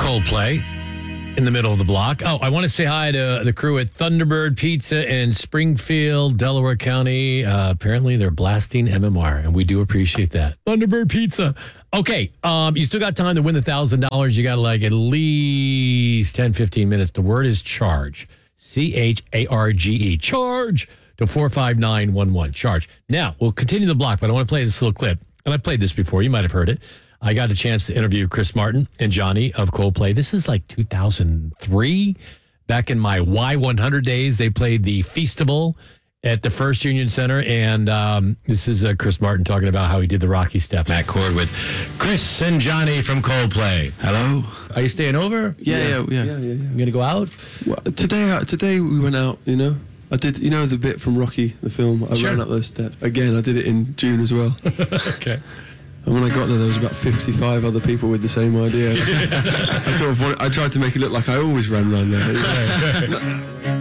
Coldplay in the middle of the block. Oh, I want to say hi to the crew at Thunderbird Pizza in Springfield, Delaware County. Apparently, they're blasting MMR, and we do appreciate that. Thunderbird Pizza. Okay, you still got time to win the $1,000. You got like at least 10, 15 minutes. The word is charge. C-H-A-R-G-E. Charge to 45911. Charge. Now, we'll continue the block, but I want to play this little clip. And I played this before. You might have heard it. I got a chance to interview Chris Martin and Johnny of Coldplay. This is like 2003. Back in my Y100 days, they played the Feastable at the First Union Center. And this is Chris Martin talking about how he did the Rocky Step. Matt Cord with Chris and Johnny from Coldplay. Hello. Are you staying over? Yeah. You going to go out? Well, today we went out, you know. I did, you know, the bit from Rocky, the film. I ran up those steps. Again, I did it in June as well. Okay. And when I got there was about 55 other people with the same idea. I tried to make it look like I always ran around there.